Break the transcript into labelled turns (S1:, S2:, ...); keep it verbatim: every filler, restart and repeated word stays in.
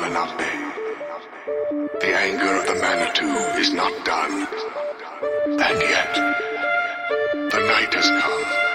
S1: Lenape. The anger of the Manitou is not done. And yet, the night has come.